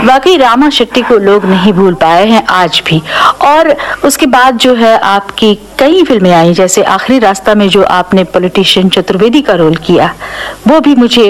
वाकई रामा शेट्टी को लोग नहीं भूल पाए हैं आज भी। और उसके बाद जो है आपकी कई फिल्में आई, जैसे आखिरी रास्ता में जो आपने पॉलिटिशियन चतुर्वेदी का रोल किया, वो भी मुझे